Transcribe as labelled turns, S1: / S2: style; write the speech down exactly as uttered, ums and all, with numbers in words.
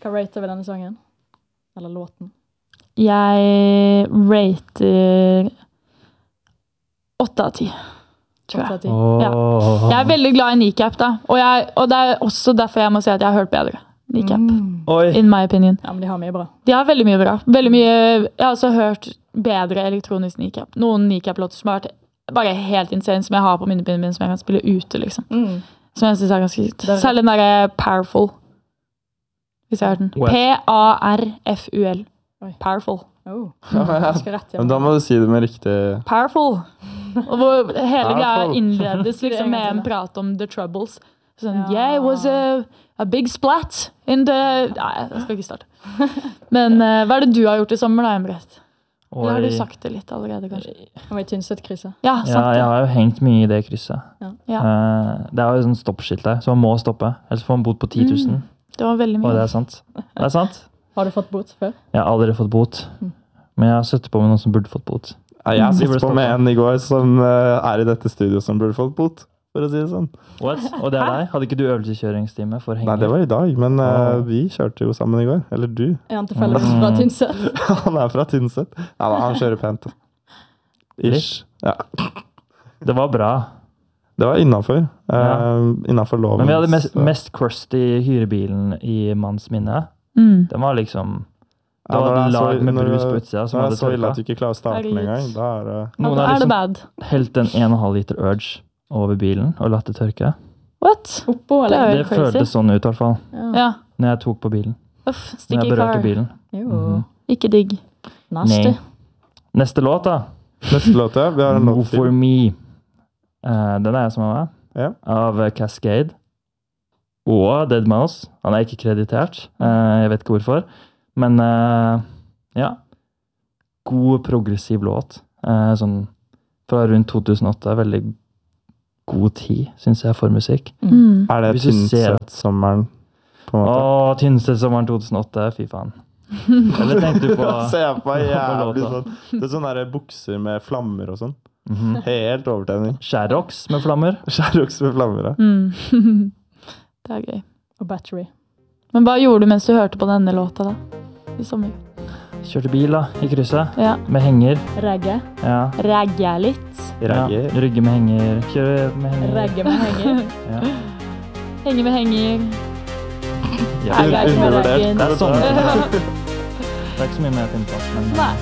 S1: Hva rater vi denne sangen? Eller låten?
S2: Jeg rater åtte av ti. Tror jeg.
S1: åtte av ti.
S2: Ja. Jeg er veldig glad i Kneecap da. Og, jeg, og det er også derfor jeg må si at jeg har hørt bedre. Kneecap.
S1: Mm.
S3: Oi.
S2: In my opinion.
S1: Ja, men de har mye bra.
S2: De har veldig mye bra. Veldig mye, jeg har også hørt bedre elektronisk Kneecap. Noen Kneecap-låter som har vært bare helt insane, som jeg har på minnepinnen min, som jeg kan spille ute, liksom.
S1: Mm.
S2: Som jeg synes er ganske sykt.
S1: er-
S2: Særlig den der Powerful. Hvis jeg har hørt den.
S3: What?
S2: P A R F U L.
S1: Oi.
S2: Powerful.
S1: Oh.
S3: Ja, ja.
S1: Ganske rett, ja.
S3: Men da må du si det med riktig...
S2: Powerful. Og hvor hele greia
S3: Powerful.
S2: innledes liksom
S1: En gang
S2: med
S1: til,
S2: en
S1: da.
S2: prat om The Troubles. Sånn,
S1: Ja.
S2: yeah, it was a, a big splat in the... Nei, jeg skal ikke starte. Men eh, hva er det du har gjort i sommer da, Embret? Eller har du sagt det litt allerede, kanskje?
S1: Han var i Tynset-krysset.
S2: Ja, sant
S4: Ja,
S2: det.
S4: jeg har jo hengt mye i det krysset.
S2: Ja.
S4: Eh, det er jo sånn stoppskilt der, så man må stoppe. Ellers får man bot på ti tusen.
S2: Det var veldig
S4: Og det
S2: mye.
S4: er sant. Det er sant.
S1: Har du fått bot før?
S4: Jeg har aldri fått bot.
S1: Mm.
S4: Men jeg har sittet på med noen som burde fått bot.
S3: Ja, jeg
S4: De burde
S3: sitter på med en i går som eh, er i dette studio som burde fått bot, for å si det sånn.
S4: What? Og det er deg? Hadde ikke du øvelseskjøringstime for
S3: Nei,
S4: henger?
S3: det var i dag, men eh,
S4: Åh.
S3: vi kjørte jo sammen i går. Eller du.
S1: Er han tilfeldigvis
S4: Mm.
S1: fra Tynset?
S3: Han er fra Tynset. Ja, da, han kjører pent. Ish. Ja.
S4: Det var bra.
S3: Det var innenfor.
S4: Ja.
S3: Uh, innenfor loven.
S4: Men vi hadde mest, mest crusty hyrebilen i manns minne.
S2: Mm.
S4: Den var liksom... Det
S3: Ja,
S4: var
S3: når
S4: et
S3: det er så-
S4: lag med
S3: når
S4: brus
S3: det-
S4: på utsida som
S3: Det er
S4: hadde
S3: så ille
S4: tørka.
S3: at du ikke klarer å starte den
S2: Herregud.
S3: engang. Da er det...
S4: Noen
S2: Da
S4: har
S2: er det
S4: liksom
S2: bad.
S4: helt en en og en halv liter Urge over bilen og latt det tørke.
S2: What?
S1: Oppå,
S2: Det er
S1: eller?
S2: jo
S4: Det
S2: crazy.
S4: føltes sånn ut i hvert fall,
S1: Ja.
S2: Ja.
S4: når jeg tok på bilen.
S2: Uff,
S4: Når
S2: sticky
S4: jeg berørte
S2: car.
S4: bilen.
S1: Jo.
S4: Mhm.
S2: Ikke digg.
S1: Nasty.
S4: Nei. Neste låt da.
S3: Neste låt, ja. Vi har en
S4: Move
S3: låt
S4: For
S3: til.
S4: Me. Eh, den er jeg som er med.
S3: Ja.
S4: Av eh, Cascade. Og Dead Mouse. Han er ikke kreditert. Eh, jeg vet ikke hvorfor. Men eh, ja. God progressiv låt. Eh, sånn fra rundt to tusen og åtte. Veldig god tid, synes jeg, for musikk.
S2: Mm.
S3: Er det
S4: Hvis du ser-
S3: Tynset-sommeren, på en måte?
S4: Åh, Tynset sommeren to tusen og åtte. Fy faen. Eller tenkte du på...
S3: Jeg ser på
S4: på
S3: jævlig
S4: låta.
S3: sånn. Det er sånne der bukser med flammer og sånn.
S4: Mhm.
S3: Helt overtenning.
S4: Sherrox med flammer.
S3: Skjæroks med flammer, ja.
S2: Mm. Det er gøy.
S1: Og battery.
S2: Men hva gjorde du mens du hørte på denne låta da? I sommer?
S4: Kjørte bil da, i krysset.
S2: Ja.
S4: Med henger.
S1: Reggae.
S4: Ja.
S2: Ragge litt.
S3: Reggae.
S4: Ja. Rygge med henger. Kjøre med henger.
S1: Reggae med henger.
S4: Ja.
S2: Henge med henger.
S4: Ja.
S2: Er greit med
S3: Undervurdert.
S2: raggen.
S4: Det er sånn. Det er ikke så mye mer å finne på. Men,
S2: Nei.